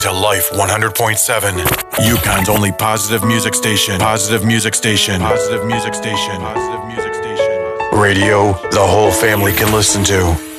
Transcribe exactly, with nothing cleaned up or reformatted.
to Life one hundred point seven, Yukon's only positive music station. Positive music station. Positive music station. Positive music station. Radio the whole family can listen to.